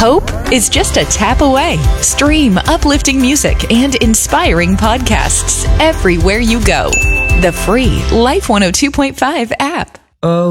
Hope is just a tap away. Stream uplifting music and inspiring podcasts everywhere you go. The free Life 102.5 app. Oh.